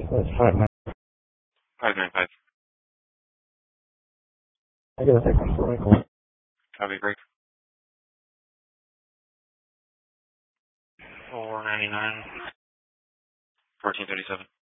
That's 5-9. 595. I gotta take one for Michael. Copy, break. 499. 1437.